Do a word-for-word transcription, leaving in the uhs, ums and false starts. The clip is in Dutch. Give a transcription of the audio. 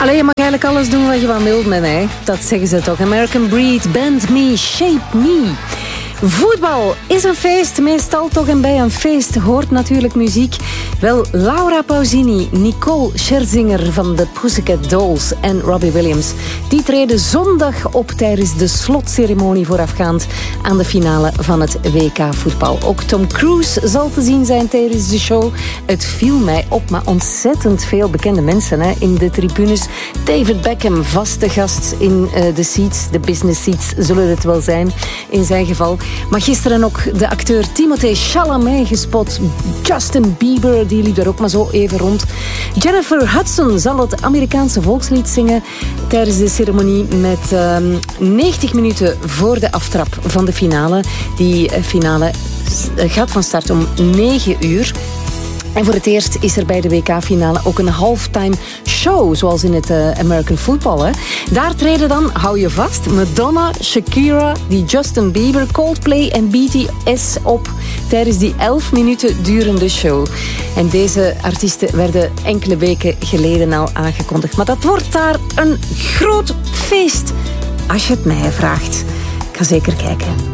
Allee, je mag eigenlijk alles doen wat je wat wilt met mij. Dat zeggen ze toch. American Breed, Bend Me, Shape Me. Voetbal is een feest, meestal toch, en bij een feest hoort natuurlijk muziek. Wel, Laura Pausini, Nicole Scherzinger van de Pussycat Dolls en Robbie Williams, die treden zondag op tijdens de slotceremonie voorafgaand aan de finale van het W K voetbal. Ook Tom Cruise zal te zien zijn tijdens de show. Het viel mij op, maar ontzettend veel bekende mensen hè, in de tribunes. David Beckham, vaste gast in uh, de seats, de business seats zullen het wel zijn in zijn geval. Maar gisteren ook de acteur Timothée Chalamet gespot. Justin Bieber, die liep er ook maar zo even rond. Jennifer Hudson zal het Amerikaanse volkslied zingen tijdens de ceremonie met uh, negentig minuten voor de aftrap van de finale. Die uh, finale gaat van start om negen uur. En voor het eerst is er bij de W K-finale ook een halftime show, zoals in het uh, American football. Hè. Daar treden dan, hou je vast, Madonna, Shakira, die Justin Bieber, Coldplay en B T S op tijdens die elf minuten durende show. En deze artiesten werden enkele weken geleden al aangekondigd. Maar dat wordt daar een groot feest, als je het mij vraagt. Ik ga zeker kijken.